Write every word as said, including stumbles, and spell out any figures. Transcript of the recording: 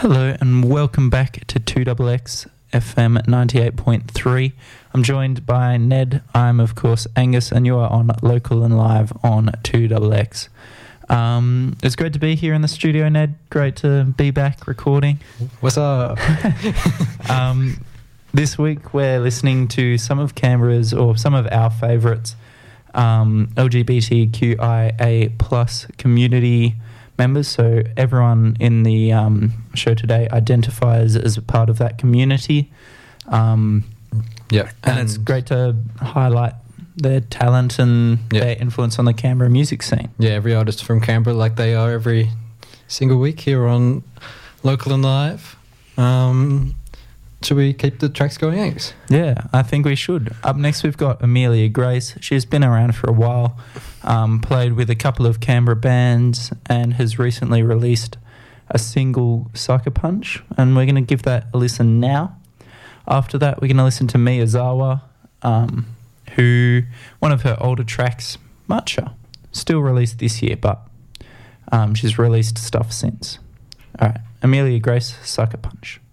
Hello and welcome back to two X X F M ninety-eight point three. I'm joined by Ned. I'm of course Angus, and you are on Local and Live on two X X. Um, it's great to be here in the studio, Ned. Great to be back recording. What's up? um, this week we're listening to some of Canberra's or some of our favourites um, L G B T Q I A plus community members. So everyone in the um, show today identifies as a part of that community. Um, yeah, and, and it's great to highlight their talent and yeah. their influence on the Canberra music scene. Yeah, every artist from Canberra, like they are every single week here on Local and Live. Um, should we keep the tracks going, Angus? Yeah, I think we should. Up next we've got Amelia Grace. She's been around for a while, um, played with a couple of Canberra bands, and has recently released a single, Sucker Punch, and we're going to give that a listen now. After that, we're going to listen to Miyazawa, um, who, one of her older tracks, Matcha, still released this year, but um, she's released stuff since. All right, Amelia Grace, Sucker Punch.